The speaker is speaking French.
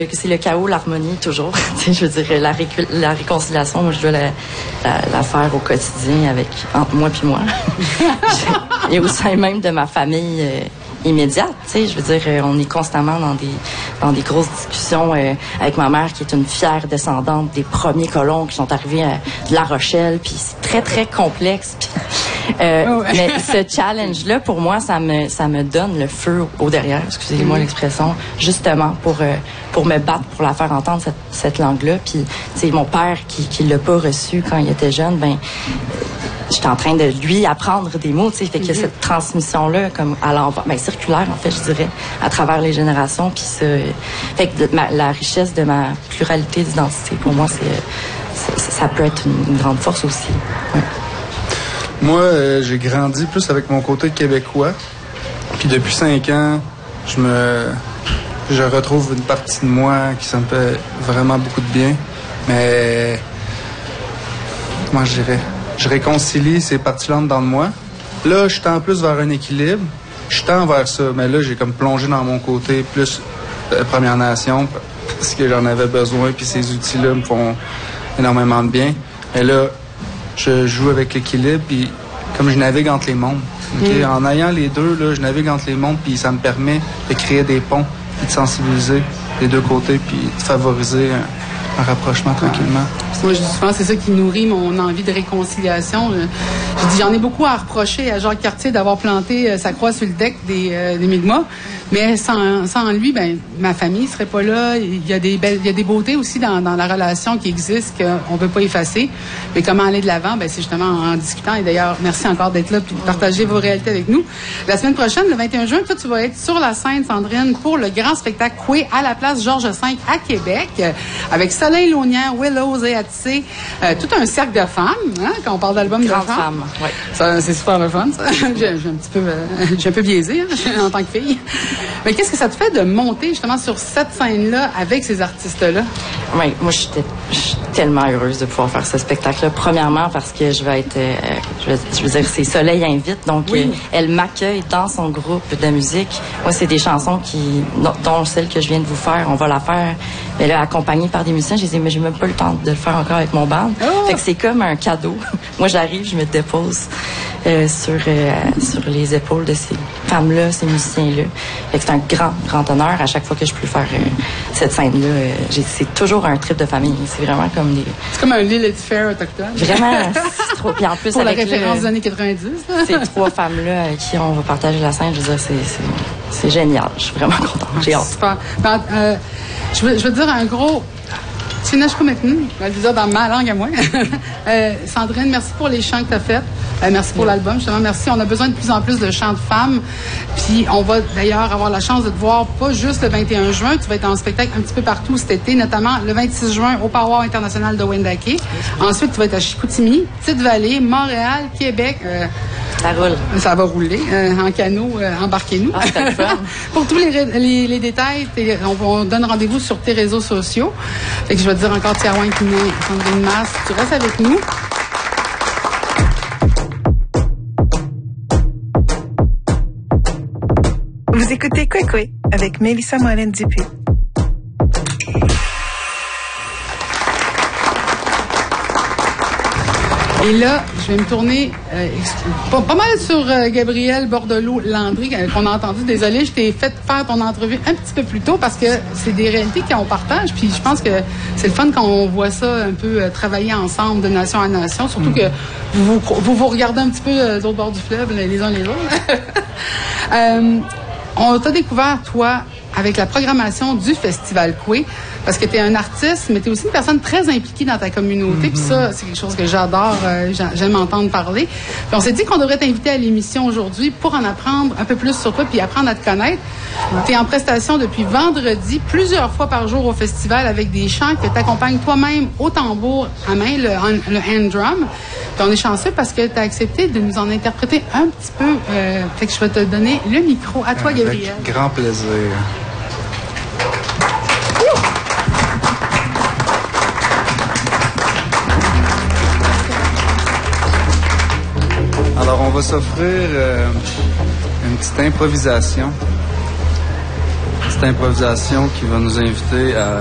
C'est le chaos, l'harmonie, toujours. Je veux dire, la réconciliation, moi, je dois la faire au quotidien entre moi puis moi. Et au sein même de ma famille immédiate, je veux dire, on est constamment dans des grosses discussions avec ma mère, qui est une fière descendante des premiers colons qui sont arrivés de La Rochelle, puis c'est très, très complexe. Mais ce challenge-là, pour moi, ça me donne le feu au derrière, excusez-moi l'expression, justement pour me battre, pour la faire entendre, cette langue-là. Puis, mon père, qui l'a pas reçu quand il était jeune, j'étais en train de lui apprendre des mots, fait qu'il y a cette transmission-là, comme à l'envers, circulaire, en fait, je dirais, à travers les générations. Puis fait que la richesse de ma pluralité d'identité, pour moi, ça peut être une grande force aussi. Ouais. Moi, j'ai grandi plus avec mon côté québécois. Puis depuis 5 ans, je retrouve une partie de moi qui me fait vraiment beaucoup de bien. Mais comment je dirais? Je réconcilie ces parties-là dans moi. Là, je tends plus vers un équilibre. Je tends vers ça. Mais là, j'ai comme plongé dans mon côté plus Première Nation parce que j'en avais besoin. Puis ces outils-là me font énormément de bien. Et là, je joue avec l'équilibre, puis comme je navigue entre les mondes. Okay? En ayant les deux, là, je navigue entre les mondes, puis ça me permet de créer des ponts, puis de sensibiliser les deux côtés, puis de favoriser un rapprochement tranquillement. Moi, je pense que c'est ça qui nourrit mon envie de réconciliation. Je dis, j'en ai beaucoup à reprocher à Jacques Cartier d'avoir planté sa croix sur le deck des Mi'kmaq. Mais sans lui, ma famille serait pas là. Il y a des beautés aussi dans la relation qui existent qu'on peut pas effacer. Mais comment aller de l'avant? C'est justement en discutant. Et d'ailleurs, merci encore d'être là et de partager vos réalités avec nous. La semaine prochaine, le 21 juin, toi, tu vas être sur la scène, Sandrine, pour le grand spectacle Coué à la place Georges V à Québec, avec Soleil Launière, Willows et Atissé, tout un cercle de femmes, quand on parle d'album de femmes. Oui. Ça, c'est super le fun, ça. J'ai un peu biaisé en tant que fille. Mais qu'est-ce que ça te fait de monter justement sur cette scène-là avec ces artistes-là? Oui, moi, je suis tellement heureuse de pouvoir faire ce spectacle-là. Premièrement, parce que je vais être, je veux dire, c'est Soleil invite, donc elle m'accueille dans son groupe de musique. Moi, c'est des chansons dont celle que je viens de vous faire, on va la faire, mais là, accompagnée par des musiciens. J'ai dit, mais j'ai même pas le temps de le faire encore avec mon band. Oh! Fait que c'est comme un cadeau. Moi, j'arrive, je me dépose sur les épaules de ces femmes-là, ces musiciens-là. Fait que c'est un grand, grand honneur à chaque fois que je peux faire cette scène-là. C'est toujours un trip de famille. C'est vraiment comme des... C'est comme un Lilith Fair autochtone. Vraiment, c'est trop... Puis en plus, pour la référence des années 90. Ces 3 femmes-là avec qui on va partager la scène, je veux dire, c'est génial. Je suis vraiment contente. J'ai hâte. Super. Je veux te dire un gros... Tu n'as pas maintenant, je vais le dire dans ma langue à moi. Sandrine, merci pour les chants que tu as faits. Merci pour l'album, justement. Merci. On a besoin de plus en plus de chants de femmes. Puis, on va d'ailleurs avoir la chance de te voir pas juste le 21 juin. Tu vas être en spectacle un petit peu partout cet été, notamment le 26 juin au Power international de Wendake. Ensuite, tu vas être à Chicoutimi, Petite-Vallée, Montréal, Québec. Ça roule. Ça va rouler. En canot, embarquez-nous. Ah, c'est le fun. Pour tous les détails, on donne rendez-vous sur tes réseaux sociaux. Fait que je vais te dire encore Tiawan Kiné, Sandrine Masse. Tu restes avec nous. Vous écoutez Kwekwe avec Mélissa Morin-Dupuis. Et là, je vais me tourner pas mal sur Gabrielle Bordelot-Landry, qu'on a entendu. Désolée, je t'ai fait faire ton entrevue un petit peu plus tôt parce que c'est des réalités qu'on partage. Puis je pense que c'est le fun quand on voit ça un peu travailler ensemble de nation à nation. Surtout que vous regardez un petit peu de l'autre bord du fleuve, les uns les autres. On t'a découvert, toi, avec la programmation du Festival Coué, parce que tu es un artiste, mais tu es aussi une personne très impliquée dans ta communauté. Puis ça, c'est quelque chose que j'adore, j'aime entendre parler. Puis on s'est dit qu'on devrait t'inviter à l'émission aujourd'hui pour en apprendre un peu plus sur toi puis apprendre à te connaître. Tu es en prestation depuis vendredi, plusieurs fois par jour au festival avec des chants que tu accompagnes toi-même au tambour à main, le hand drum. Puis on est chanceux parce que tu as accepté de nous en interpréter un petit peu. Fait que je vais te donner le micro. À toi, Gabriel. Avec grand plaisir. Alors, on va s'offrir une petite improvisation. petite improvisation qui va nous inviter à